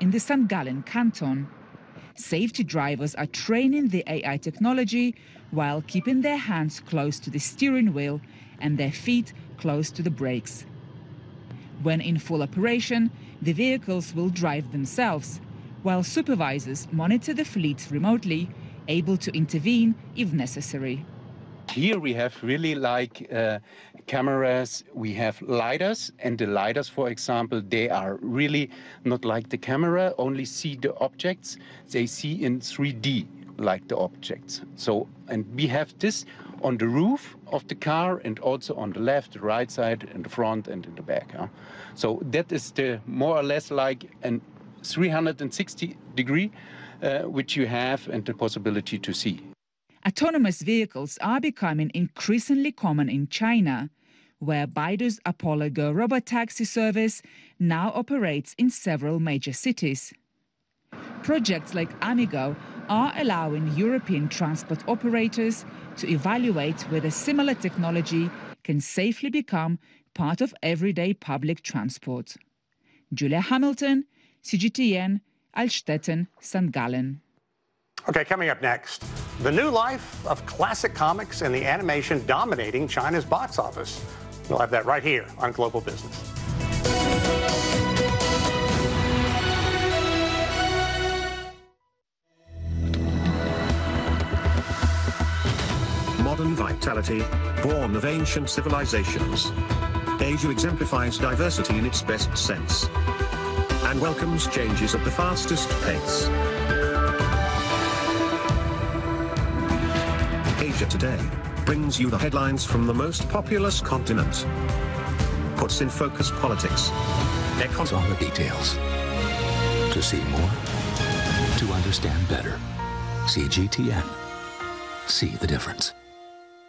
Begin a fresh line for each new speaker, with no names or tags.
in the St. Gallen canton. Safety drivers are training the AI technology while keeping their hands close to the steering wheel and their feet close to the brakes. When in full operation, the vehicles will drive themselves, while supervisors monitor the fleet remotely, able to intervene if necessary.
Here we have really like cameras, we have lidars, and the lidars, for example, they are really not like the camera, only see the objects, they see in 3D like the objects. So, and we have this on the roof of the car and also on the left, the right side, in the front and in the back. So that is the more or less like an 360 degree which you have and the possibility to see.
Autonomous vehicles are becoming increasingly common in China, where Baidu's Apollo Go robotaxi service now operates in several major cities. Projects like Amigo are allowing European transport operators to evaluate whether similar technology can safely become part of everyday public transport. Julia Hamilton, CGTN, Altstetten, St. Gallen.
Okay, coming up next, the new life of classic comics and the animation dominating China's box office. We'll have that right here on Global Business.
Modern vitality, born of ancient civilizations. Asia exemplifies diversity in its best sense and welcomes changes at the fastest pace. Asia Today brings you the headlines from the most populous continent. Puts in focus politics.
It's on the details. To see more, to understand better. CGTN. See the difference.